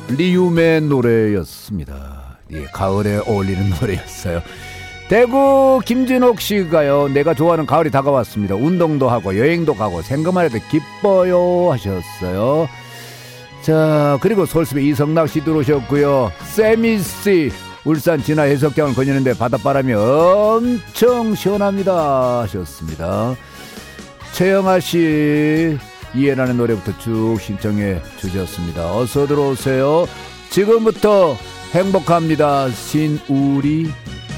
리움의 노래였습니다. 예, 가을에 어울리는 노래였어요. 대구 김진옥 씨가요, 내가 좋아하는 가을이 다가왔습니다. 운동도 하고 여행도 가고 생각만 해도 기뻐요 하셨어요. 자, 그리고 서울숲에 이성락 씨 들어오셨고요. 세미 씨, 울산 진화 해석장을 거니는데 바닷바람이 엄청 시원합니다 하셨습니다. 최영아 씨, 이해라는 노래부터 쭉 신청해 주셨습니다. 어서 들어오세요. 지금부터 행복합니다. 신우리.